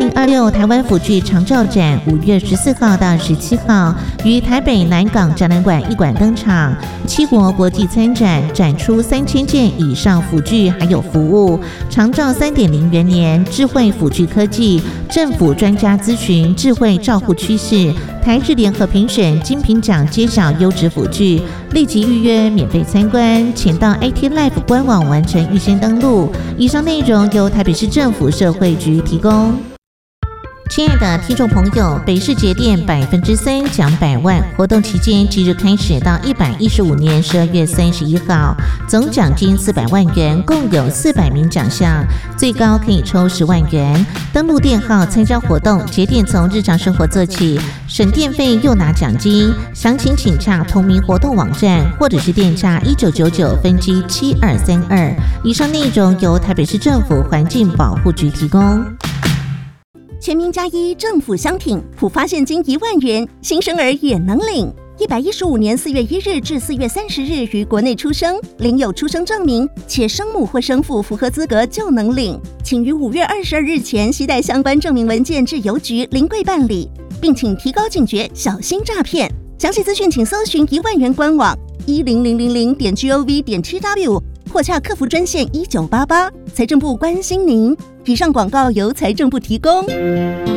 2026台湾辅具长照展5月14号到17号于台北南港展览馆一馆登场，7国国际参展，展出3000件以上辅具还有服务。长照3.0元年智慧辅具科技，政府专家咨询智慧照护趋势，台日联合评选金品奖揭晓优质辅具，立即预约免费参观，请到 AT Life 官网完成预先登录。以上内容由台北市政府社会局提供。亲爱的听众朋友，北市节电3%奖100万活动期间即日开始到115年12月31号，总奖金400万元，共有400名奖项，最高可以抽10万元。登录电号参加活动，节电从日常生活做起，省电费又拿奖金。详情请洽同名活动网站，或者是电诈1999分机7232。以上内容由台北市政府环境保护局提供。 全民+1政府相挺，普发现金1万元，新生儿也能领。115年4月1日至4月30日于国内出生，领有出生证明，且生母或生父符合资格就能领。请于5月22日前携带相关证明文件至邮局临柜办理，并请提高警觉，小心诈骗。详细资讯请搜寻1万元官网10000.gov.tw。或洽客服专线1988，财政部关心您。以上广告由财政部提供。